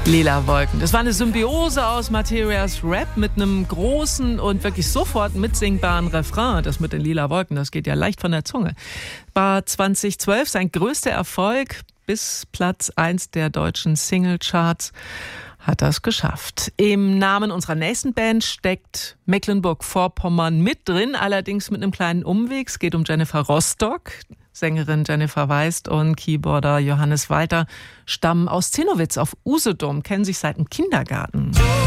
Lila Wolken. Das war eine Symbiose aus Materias Rap mit einem großen und wirklich sofort mitsingbaren Refrain. Das mit den Lila Wolken, das geht ja leicht von der Zunge. War 2012 sein größter Erfolg, bis Platz 1 der deutschen Singlecharts. Hat das geschafft. Im Namen unserer nächsten Band steckt Mecklenburg-Vorpommern mit drin, allerdings mit einem kleinen Umweg. Es geht um Jennifer Rostock. Sängerin Jennifer Weist und Keyboarder Johannes Walter stammen aus Zinnowitz auf Usedom, kennen sich seit dem Kindergarten.